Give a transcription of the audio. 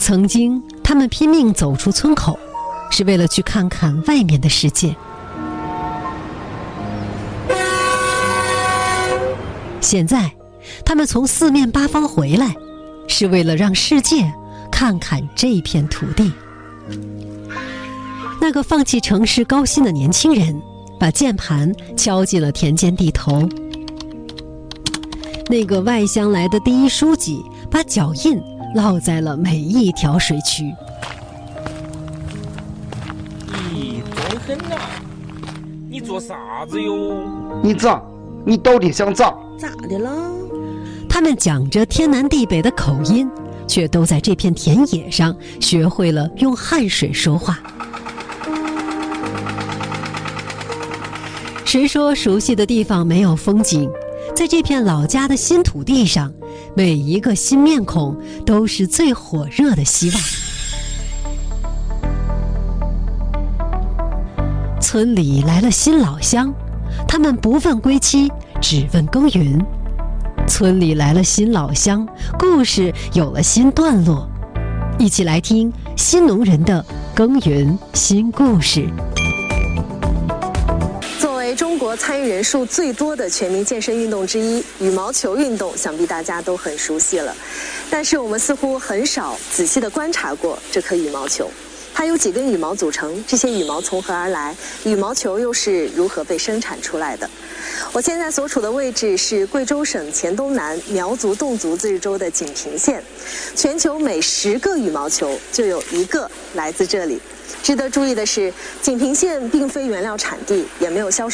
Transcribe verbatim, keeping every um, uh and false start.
曾经，他们拼命走出村口，是为了去看看外面的世界。现在，他们从四面八方回来，是为了让世界看看这片土地。那个放弃城市高薪的年轻人，把键盘敲进了田间地头。那个外乡来的第一书记，把脚印烙在了每一条水渠。 咦，装狠呐！你做啥子哟？ 你咋？你到底想咋？ 咋的了？ 他们讲着天南地北的口音，却都在这片田野上学会了用汗水说话。谁说熟悉的地方没有风景？在这片老家的新土地上，每一个新面孔都是最火热的希望。村里来了新老乡，他们不问归期，只问耕耘。村里来了新老乡，故事有了新段落。一起来听新农人的耕耘新故事。 作为中国参与人数最多的全民健身运动之一，羽毛球运动想必大家都很熟悉了。但是我们似乎很少仔细地观察过这颗羽毛球，它由几根羽毛组成，这些羽毛从何而来？羽毛球又是如何被生产出来的？我现在所处的位置是贵州省黔东南苗族侗族自治州的锦屏县，全球每十个羽毛球就有一个来自这里。值得注意的是，锦屏县并非原料产地，也没有销售